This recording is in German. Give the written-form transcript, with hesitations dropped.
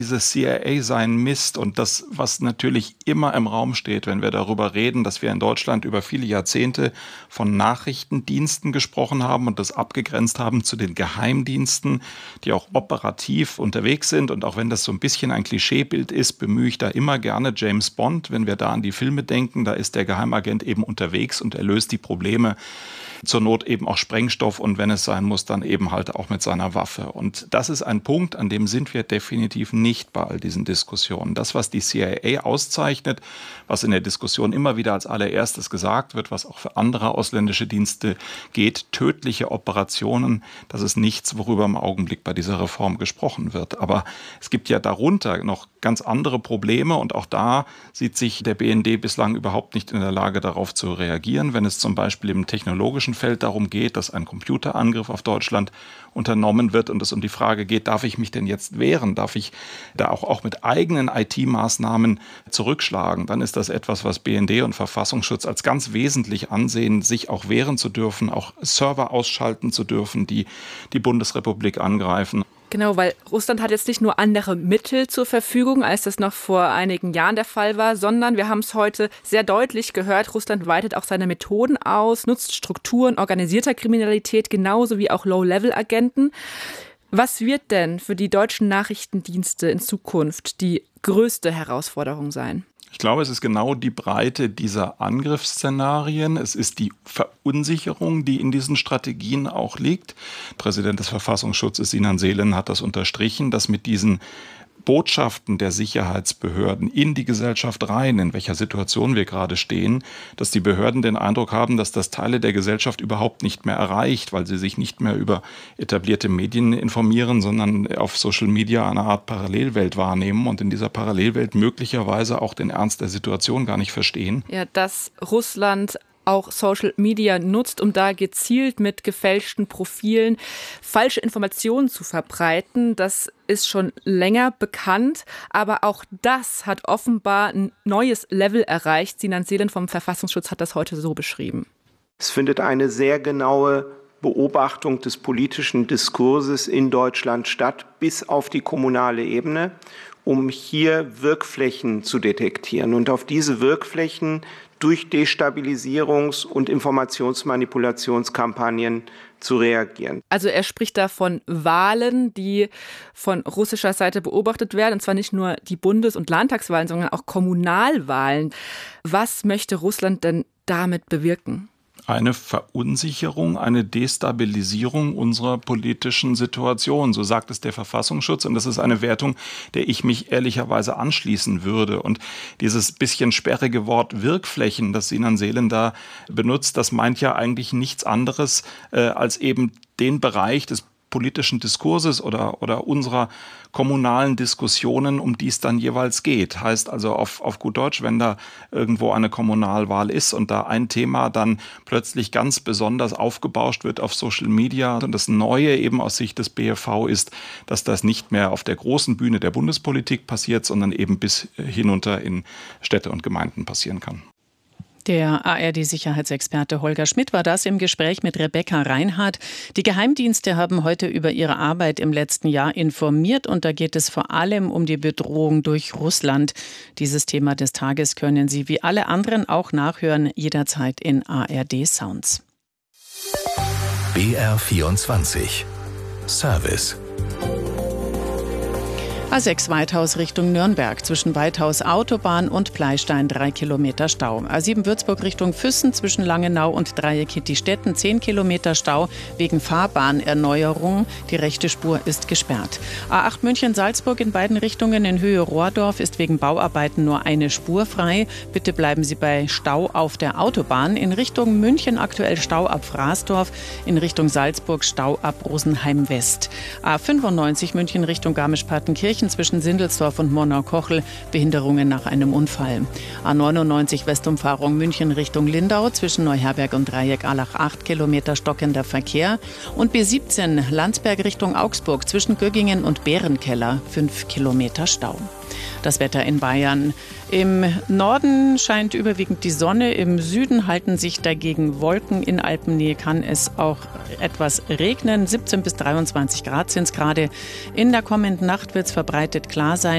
Dieses CIA sei ein Mist und das, was natürlich immer im Raum steht, wenn wir darüber reden, dass wir in Deutschland über viele Jahrzehnte von Nachrichtendiensten gesprochen haben und das abgegrenzt haben zu den Geheimdiensten, die auch operativ unterwegs sind. Und auch wenn das so ein bisschen ein Klischeebild ist, bemühe ich da immer gerne James Bond. Wenn wir da an die Filme denken, da ist der Geheimagent eben unterwegs und er löst die Probleme. Zur Not eben auch Sprengstoff und wenn es sein muss, dann eben halt auch mit seiner Waffe. Und das ist ein Punkt, an dem sind wir definitiv nicht bei all diesen Diskussionen. Das, was die CIA auszeichnet, was in der Diskussion immer wieder als allererstes gesagt wird, was auch für andere ausländische Dienste geht, tödliche Operationen, das ist nichts, worüber im Augenblick bei dieser Reform gesprochen wird. Aber es gibt ja darunter noch ganz andere Probleme und auch da sieht sich der BND bislang überhaupt nicht in der Lage, darauf zu reagieren, wenn es zum Beispiel im technologischen Feld darum geht, dass ein Computerangriff auf Deutschland unternommen wird und es um die Frage geht, darf ich mich denn jetzt wehren? Darf ich da auch mit eigenen IT-Maßnahmen zurückschlagen? Dann ist das etwas, was BND und Verfassungsschutz als ganz wesentlich ansehen, sich auch wehren zu dürfen, auch Server ausschalten zu dürfen, die die Bundesrepublik angreifen. Genau, weil Russland hat jetzt nicht nur andere Mittel zur Verfügung, als das noch vor einigen Jahren der Fall war, sondern wir haben es heute sehr deutlich gehört, Russland weitet auch seine Methoden aus, nutzt Strukturen organisierter Kriminalität genauso wie auch Low-Level-Agenten. Was wird denn für die deutschen Nachrichtendienste in Zukunft die größte Herausforderung sein? Ich glaube, es ist genau die Breite dieser Angriffsszenarien. Es ist die Verunsicherung, die in diesen Strategien auch liegt. Präsident des Verfassungsschutzes Sinan Selen hat das unterstrichen, dass mit diesen Botschaften der Sicherheitsbehörden in die Gesellschaft rein, in welcher Situation wir gerade stehen, dass die Behörden den Eindruck haben, dass das Teile der Gesellschaft überhaupt nicht mehr erreicht, weil sie sich nicht mehr über etablierte Medien informieren, sondern auf Social Media eine Art Parallelwelt wahrnehmen und in dieser Parallelwelt möglicherweise auch den Ernst der Situation gar nicht verstehen. Ja, dass Russland auch Social Media nutzt, um da gezielt mit gefälschten Profilen falsche Informationen zu verbreiten. Das ist schon länger bekannt, aber auch das hat offenbar ein neues Level erreicht. Sinan Selen vom Verfassungsschutz hat das heute so beschrieben. Es findet eine sehr genaue Beobachtung des politischen Diskurses in Deutschland statt, bis auf die kommunale Ebene, um hier Wirkflächen zu detektieren und auf diese Wirkflächen durch Destabilisierungs- und Informationsmanipulationskampagnen zu reagieren. Also er spricht da von Wahlen, die von russischer Seite beobachtet werden, und zwar nicht nur die Bundes- und Landtagswahlen, sondern auch Kommunalwahlen. Was möchte Russland denn damit bewirken? Eine Verunsicherung, eine Destabilisierung unserer politischen Situation. So sagt es der Verfassungsschutz. Und das ist eine Wertung, der ich mich ehrlicherweise anschließen würde. Und dieses bisschen sperrige Wort Wirkflächen, das Sinan Selen da benutzt, das meint ja eigentlich nichts anderes als eben den Bereich des politischen Diskurses oder unserer kommunalen Diskussionen, um die es dann jeweils geht. Heißt also auf gut Deutsch, wenn da irgendwo eine Kommunalwahl ist und da ein Thema dann plötzlich ganz besonders aufgebauscht wird auf Social Media und das Neue eben aus Sicht des BFV ist, dass das nicht mehr auf der großen Bühne der Bundespolitik passiert, sondern eben bis hinunter in Städte und Gemeinden passieren kann. Der ARD-Sicherheitsexperte Holger Schmidt war das im Gespräch mit Rebecca Reinhardt. Die Geheimdienste haben heute über ihre Arbeit im letzten Jahr informiert und da geht es vor allem um die Bedrohung durch Russland. Dieses Thema des Tages können Sie wie alle anderen auch nachhören, jederzeit in ARD Sounds. BR24 Service. A6 Weithaus Richtung Nürnberg, zwischen Weithaus Autobahn und Pleystein 3 Kilometer Stau. A7 Würzburg Richtung Füssen, zwischen Langenau und Dreieck Hittistetten 10 Kilometer Stau wegen Fahrbaherneuerung. Die rechte Spur ist gesperrt. A8 München-Salzburg in beiden Richtungen in Höhe Rohrdorf ist wegen Bauarbeiten nur eine Spur frei. Bitte bleiben Sie bei Stau auf der Autobahn. In Richtung München aktuell Stau ab Fraßdorf, in Richtung Salzburg Stau ab Rosenheim West. A95 München Richtung Garmisch-Partenkirchen zwischen Sindelsdorf und Murnau-Kochel, Behinderungen nach einem Unfall. A99 Westumfahrung München Richtung Lindau, zwischen Neuherberg und Dreieck-Allach 8 Kilometer stockender Verkehr. Und B17 Landsberg Richtung Augsburg, zwischen Göggingen und Bärenkeller 5 Kilometer Stau. Das Wetter in Bayern. Im Norden scheint überwiegend die Sonne, im Süden halten sich dagegen Wolken. In Alpennähe kann es auch etwas regnen. 17 bis 23 Grad sind es gerade. In der kommenden Nacht wird es verbreitet klar sein.